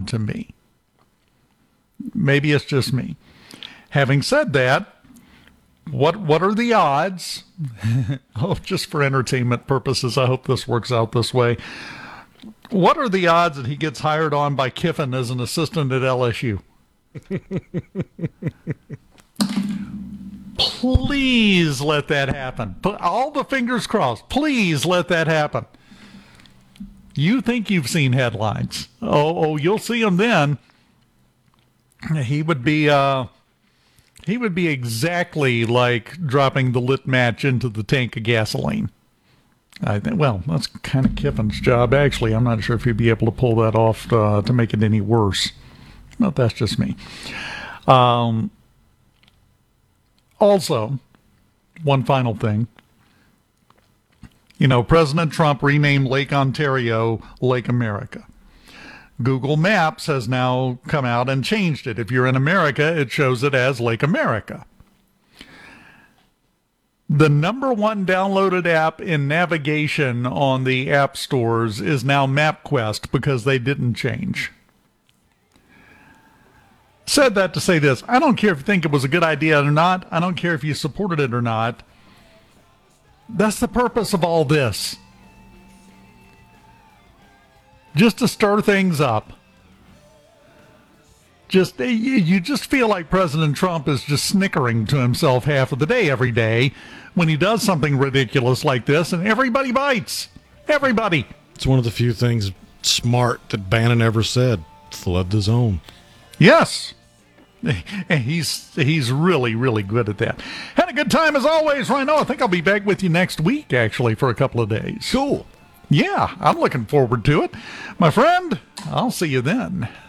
odd to me. Maybe it's just me. Having said that, what are the odds? Oh, just for entertainment purposes, I hope this works out this way. What are the odds that he gets hired on by Kiffin as an assistant at LSU? Please let that happen. Put all the fingers crossed. Please let that happen. You think you've seen headlines. Oh, you'll see them then. He would be exactly like dropping the lit match into the tank of gasoline. I think, well, that's kind of Kiffin's job, actually. I'm not sure if he'd be able to pull that off to make it any worse. But that's just me. Also, one final thing. You know, President Trump renamed Lake Ontario Lake America. Google Maps has now come out and changed it. If you're in America, it shows it as Lake America. The number one downloaded app in navigation on the app stores is now MapQuest because they didn't change. Said that to say this. I don't care if you think it was a good idea or not. I don't care if you supported it or not. That's the purpose of all this. Just to stir things up. You just feel like President Trump is just snickering to himself half of the day every day when he does something ridiculous like this, and everybody bites. Everybody. It's one of the few things smart that Bannon ever said. Flood the zone. Yes. And he's really, really good at that. Had a good time as always, Rhino. I think I'll be back with you next week, actually, for a couple of days. Cool. Yeah, I'm looking forward to it. My friend, I'll see you then.